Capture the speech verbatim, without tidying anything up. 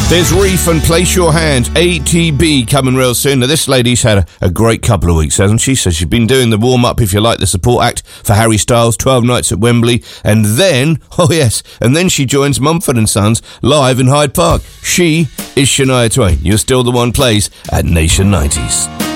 There's Reef and Place Your Hands, A T B, coming real soon. Now, this lady's had a, a great couple of weeks, hasn't she? So she's been doing the warm-up, if you like, the support act for Harry Styles, twelve nights at Wembley. And then, oh yes, and then she joins Mumford and Sons live in Hyde Park. She is Shania Twain. You're Still the One plays at Nation nineties.